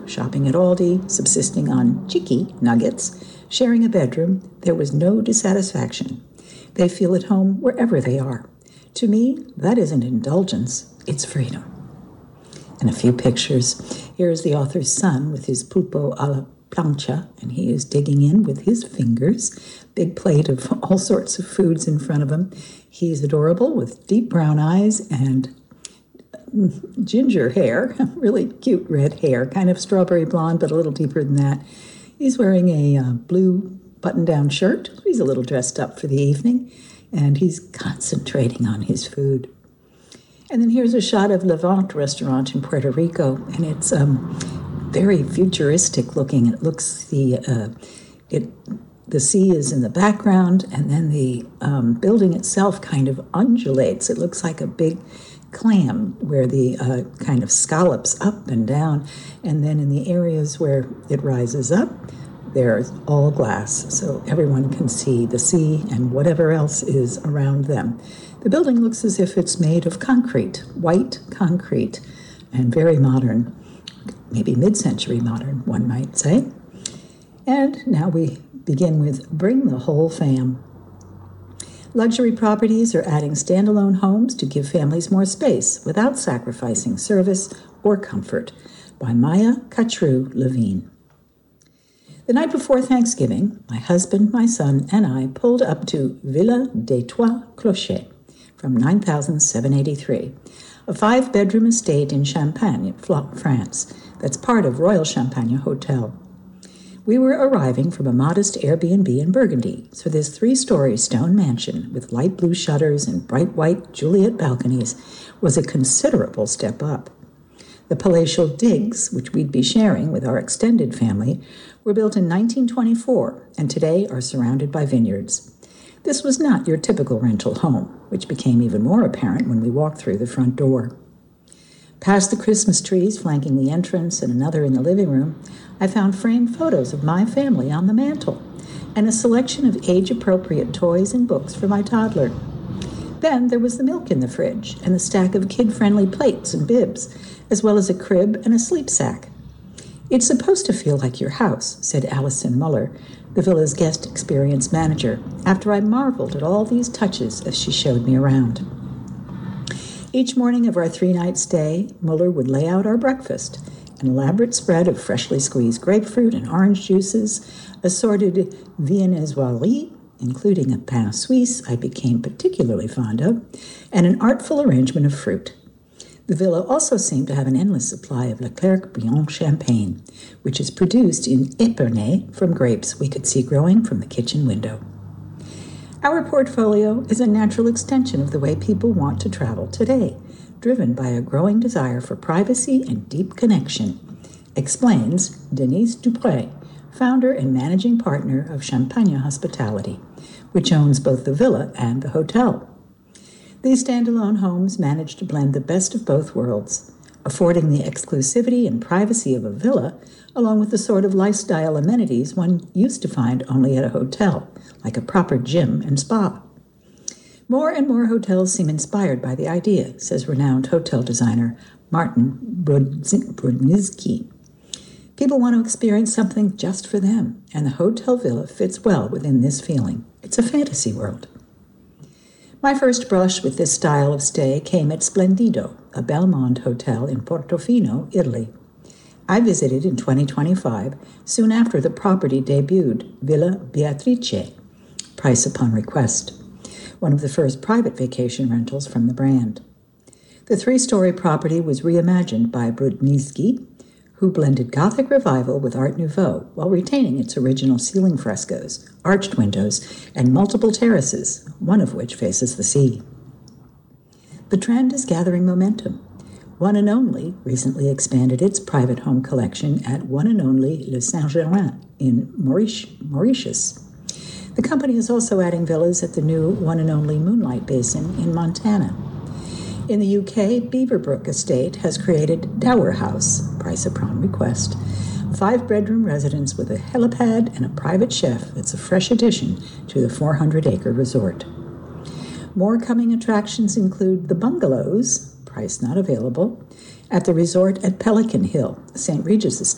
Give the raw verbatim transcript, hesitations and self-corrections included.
shopping at Aldi, subsisting on cheeky nuggets, sharing a bedroom, there was no dissatisfaction. They feel at home wherever they are. To me, that isn't indulgence, it's freedom. And a few pictures. Here is the author's son with his pulpo a la plancha, and he is digging in with his fingers. Big plate of all sorts of foods in front of him. He's adorable with deep brown eyes and ginger hair, really cute red hair, kind of strawberry blonde, but a little deeper than that. He's wearing a uh, blue button-down shirt. He's a little dressed up for the evening, and he's concentrating on his food. And then here's a shot of Levant restaurant in Puerto Rico, and it's um, very futuristic looking. It looks the uh, it the sea is in the background, and then the um, building itself kind of undulates. It looks like a big clam where the uh, kind of scallops up and down, and then in the areas where it rises up, there's all glass, so everyone can see the sea and whatever else is around them. The building looks as if it's made of concrete, white concrete, and very modern, maybe mid-century modern, one might say. And now we begin with Bring the Whole Fam. Luxury properties are adding standalone homes to give families more space without sacrificing service or comfort, by Maya Katru Levine. The night before Thanksgiving, my husband, my son, and I pulled up to Villa des Trois Clochers from nine thousand seven hundred eighty-three, a five-bedroom estate in Champagne, France, that's part of Royal Champagne Hotel. We were arriving from a modest Airbnb in Burgundy, so this three-story stone mansion with light blue shutters and bright white Juliet balconies was a considerable step up. The palatial digs, which we'd be sharing with our extended family, were built in nineteen twenty-four and today are surrounded by vineyards. This was not your typical rental home, which became even more apparent when we walked through the front door. Past the Christmas trees flanking the entrance and another in the living room, I found framed photos of my family on the mantel and a selection of age-appropriate toys and books for my toddler. Then there was the milk in the fridge and the stack of kid-friendly plates and bibs, as well as a crib and a sleep sack. "It's supposed to feel like your house," said Allison Muller, the villa's guest experience manager, after I marveled at all these touches as she showed me around. Each morning of our three-night stay, Muller would lay out our breakfast, an elaborate spread of freshly squeezed grapefruit and orange juices, assorted viennoiseries, including a pain suisse I became particularly fond of, and an artful arrangement of fruit. The villa also seemed to have an endless supply of Leclerc-Briand champagne, which is produced in Épernay from grapes we could see growing from the kitchen window. Our portfolio is a natural extension of the way people want to travel today, driven by a growing desire for privacy and deep connection, explains Denise Dupré, founder and managing partner of Champagne Hospitality, which owns both the villa and the hotel. These standalone homes manage to blend the best of both worlds, affording the exclusivity and privacy of a villa, along with the sort of lifestyle amenities one used to find only at a hotel, like a proper gym and spa. More and more hotels seem inspired by the idea, says renowned hotel designer Martin Brudzinski. People want to experience something just for them, and the hotel villa fits well within this feeling. It's a fantasy world. My first brush with this style of stay came at Splendido, a Belmond hotel in Portofino, Italy. I visited in twenty twenty-five, soon after the property debuted, Villa Beatrice, price upon request, one of the first private vacation rentals from the brand. The three-story property was reimagined by Brudzinski, who blended Gothic revival with Art Nouveau while retaining its original ceiling frescoes, arched windows, and multiple terraces, one of which faces the sea. The trend is gathering momentum. One and Only recently expanded its private home collection at One and Only Le Saint-Germain in Mauritius. The company is also adding villas at the new One and Only Moonlight Basin in Montana. In the U K, Beaverbrook Estate has created Dower House, price upon request, five-bedroom residence with a helipad and a private chef that's a fresh addition to the four hundred acre resort. More coming attractions include the bungalows, price not available, at the resort at Pelican Hill, Saint Regis Estate,